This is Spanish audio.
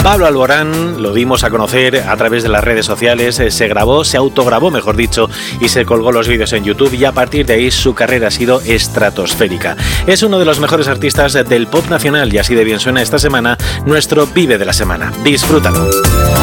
Pablo Alborán lo dimos a conocer a través de las redes sociales, se autograbó, mejor dicho, y se colgó los vídeos en YouTube, y a partir de ahí su carrera ha sido estratosférica. Es uno de los mejores artistas del pop nacional y así de bien suena esta semana nuestro Vive de la Semana. Disfrútalo.